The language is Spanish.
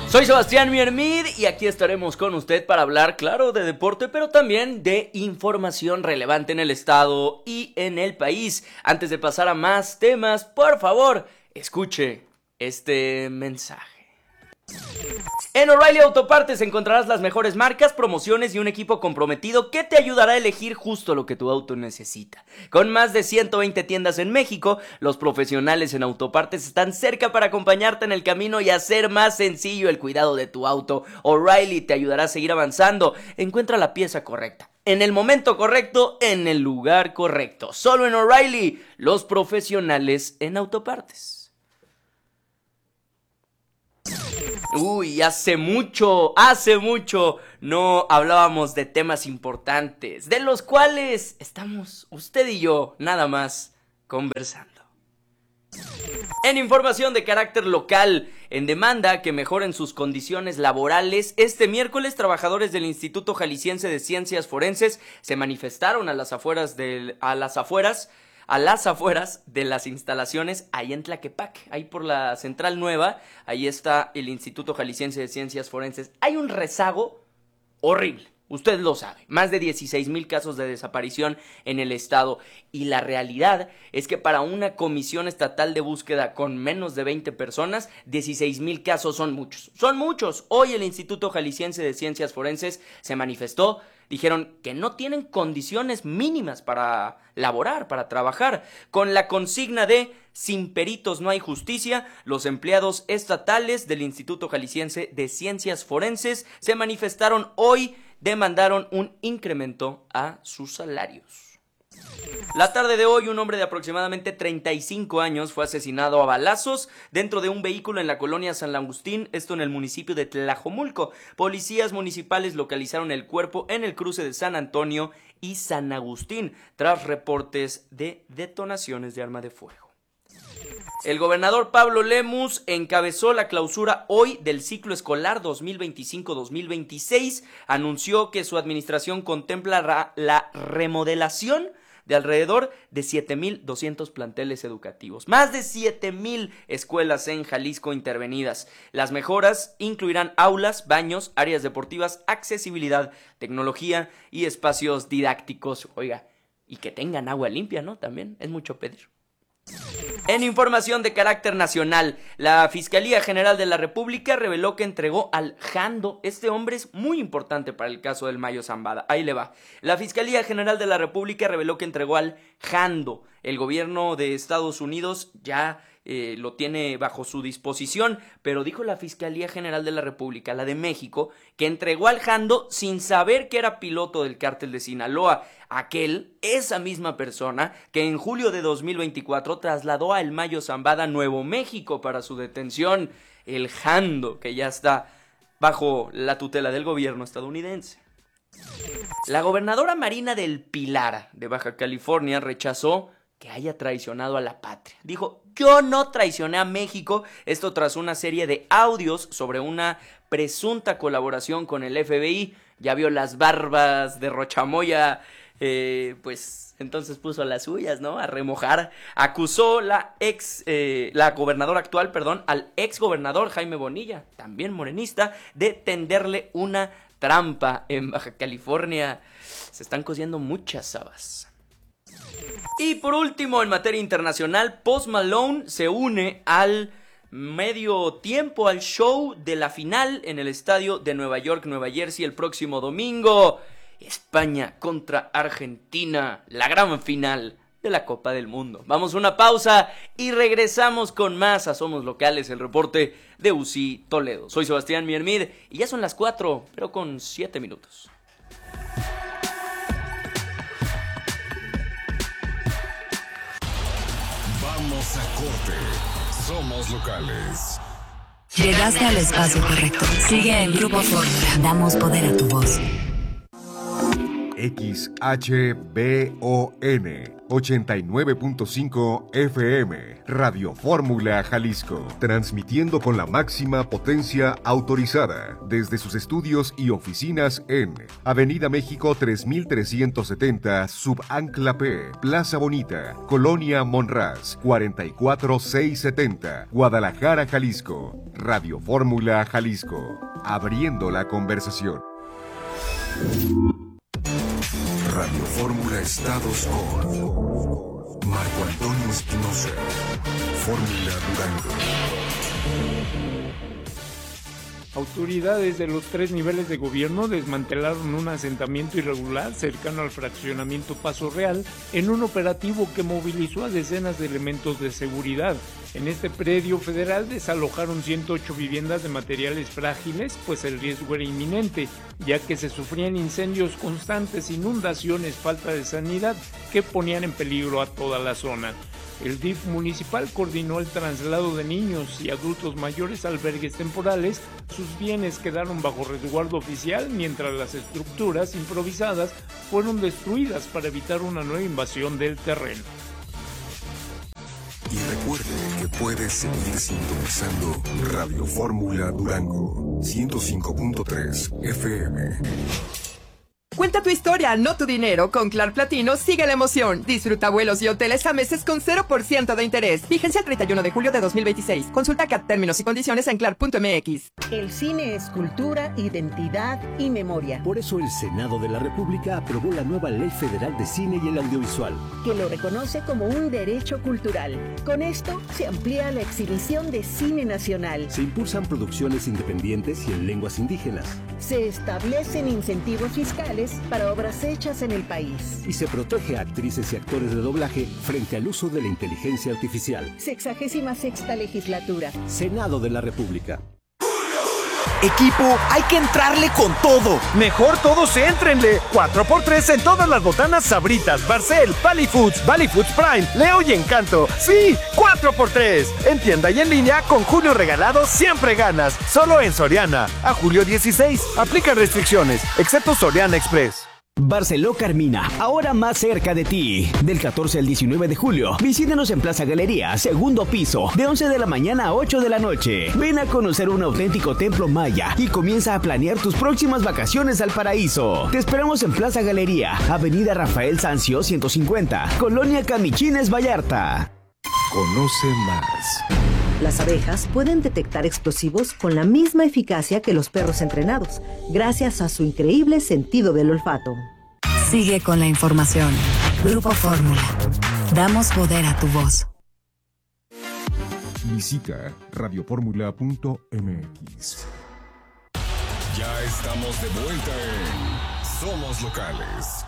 Soy Sebastián Miermid y aquí estaremos con usted para hablar, claro, de deporte, pero también de información relevante en el estado y en el país. Antes de pasar a más temas, por favor, escuche este mensaje. En O'Reilly Autopartes encontrarás las mejores marcas, promociones y un equipo comprometido que te ayudará a elegir justo lo que tu auto necesita. Con más de 120 tiendas en México, los profesionales en autopartes están cerca para acompañarte en el camino y hacer más sencillo el cuidado de tu auto. O'Reilly te ayudará a seguir avanzando. Encuentra la pieza correcta, en el momento correcto, en el lugar correcto. Solo en O'Reilly, los profesionales en autopartes. Uy, hace mucho no hablábamos de temas importantes, de los cuales estamos usted y yo nada más conversando. En información de carácter local, en demanda que mejoren sus condiciones laborales, este miércoles trabajadores del Instituto Jalisciense de Ciencias Forenses se manifestaron a las afueras de las instalaciones ahí en Tlaquepaque, ahí por la Central Nueva. Ahí está el Instituto Jalisciense de Ciencias Forenses. Hay un rezago horrible, usted lo sabe, más de 16,000 casos de desaparición en el estado, y la realidad es que para una comisión estatal de búsqueda con menos de 20 personas, 16,000 casos son muchos. Hoy el Instituto Jalisciense de Ciencias Forenses se manifestó. Dijeron que no tienen condiciones mínimas para laborar, para trabajar. Con la consigna de "sin peritos no hay justicia", los empleados estatales del Instituto Jalisciense de Ciencias Forenses se manifestaron hoy, demandaron un incremento a sus salarios. La tarde de hoy, un hombre de aproximadamente 35 años fue asesinado a balazos dentro de un vehículo en la colonia San Agustín, esto en el municipio de Tlajomulco. Policías municipales localizaron el cuerpo en el cruce de San Antonio y San Agustín, tras reportes de detonaciones de arma de fuego. El gobernador Pablo Lemus encabezó la clausura hoy del ciclo escolar 2025-2026. Anunció que su administración contempla la remodelación de alrededor de 7,200 planteles educativos. Más de 7,000 escuelas en Jalisco intervenidas. Las mejoras incluirán aulas, baños, áreas deportivas, accesibilidad, tecnología y espacios didácticos. Oiga, y que tengan agua limpia, ¿no? También es mucho pedir. En información de carácter nacional, la Fiscalía General de la República reveló que entregó al Jando. Este hombre es muy importante para el caso del Mayo Zambada. Ahí le va. La Fiscalía General de la República reveló que entregó al Jando. El gobierno de Estados Unidos ya lo tiene bajo su disposición, pero dijo la Fiscalía General de la República, la de México, que entregó al Jando sin saber que era piloto del cártel de Sinaloa. Esa misma persona que en julio de 2024 trasladó a El Mayo Zambada a Nuevo México para su detención. El Jando, que ya está bajo la tutela del gobierno estadounidense. La gobernadora Marina del Pilar de Baja California rechazó que haya traicionado a la patria. Dijo: "Yo no traicioné a México", esto tras una serie de audios sobre una presunta colaboración con el FBI. Ya vio las barbas de Rochamoya, pues entonces puso las suyas, ¿no? A remojar. Acusó la gobernadora actual, al ex gobernador Jaime Bonilla, también morenista, de tenderle una trampa en Baja California. Se están cociendo muchas habas. Y por último, en materia internacional, Post Malone se une al medio tiempo, al show de la final en el estadio de Nueva York, Nueva Jersey, el próximo domingo. España contra Argentina, la gran final de la Copa del Mundo. Vamos a una pausa y regresamos con más a Somos Locales, el reporte de UCI Toledo. Soy Sebastián Miermid y ya son las 4, pero con 7 minutos. Vamos a corte. Somos Locales. Llegaste al espacio correcto. Sigue el Grupo Fórmula. Damos poder a tu voz. XHBON 89.5 FM, Radio Fórmula Jalisco, transmitiendo con la máxima potencia autorizada desde sus estudios y oficinas en Avenida México 3370, Subancla P, Plaza Bonita, Colonia Monraz, 44670, Guadalajara, Jalisco. Radio Fórmula Jalisco, abriendo la conversación. Radio Fórmula Estados con Marco Antonio Espinosa. Fórmula Durango. Autoridades de los 3 niveles de gobierno desmantelaron un asentamiento irregular cercano al fraccionamiento Paso Real en un operativo que movilizó a decenas de elementos de seguridad. En este predio federal desalojaron 108 viviendas de materiales frágiles, pues el riesgo era inminente, ya que se sufrían incendios constantes, inundaciones, falta de sanidad que ponían en peligro a toda la zona. El DIF municipal coordinó el traslado de niños y adultos mayores a albergues temporales. Sus bienes quedaron bajo resguardo oficial, mientras las estructuras improvisadas fueron destruidas para evitar una nueva invasión del terreno. Y recuerde que puede seguir sintonizando Radio Fórmula Durango 105.3 FM. Cuenta tu historia, no tu dinero. Con Clar Platino sigue la emoción. Disfruta vuelos y hoteles a meses con 0% de interés. Vigencia el 31 de julio de 2026. Consulta CAT términos y condiciones en clar.mx. El cine es cultura, identidad y memoria. Por eso el Senado de la República aprobó la nueva Ley Federal de Cine y el Audiovisual, que lo reconoce como un derecho cultural. Con esto se amplía la exhibición de cine nacional. se impulsan producciones independientes y en lenguas indígenas, Se establecen incentivos fiscales para obras hechas en el país. y se protege a actrices y actores de doblaje frente al uso de la inteligencia artificial. 66ª legislatura. Senado de la República. Equipo, hay que entrarle con todo. Mejor todos éntrenle. 4x3 en todas las botanas Sabritas, Barcel, Valley Foods Prime, Leo y Encanto. Sí, 4x3. En tienda y en línea, con Julio Regalado siempre ganas. Solo en Soriana. A julio 16. Aplica restricciones, excepto Soriana Express. Barceló Carmina, ahora más cerca de ti. Del 14 al 19 de julio, visítanos en Plaza Galería, segundo piso, de 11 de la mañana a 8 de la noche. Ven a conocer un auténtico templo maya y comienza a planear tus próximas vacaciones al paraíso. Te esperamos en Plaza Galería, Avenida Rafael Sanzio 150, Colonia Camichines, Vallarta. Conoce más. Las abejas pueden detectar explosivos con la misma eficacia que los perros entrenados, gracias a su increíble sentido del olfato. Sigue con la información. Grupo Fórmula. Damos poder a tu voz. Visita radioformula.mx. Ya estamos de vuelta en Somos Locales.